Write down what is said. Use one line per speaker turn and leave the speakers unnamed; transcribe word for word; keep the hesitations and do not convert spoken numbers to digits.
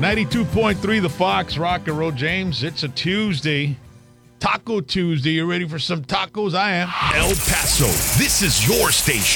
ninety-two point three The Fox, Rock and Roll. James, it's a Tuesday. Taco Tuesday. You ready for some tacos? I am.
El Paso, this is your station.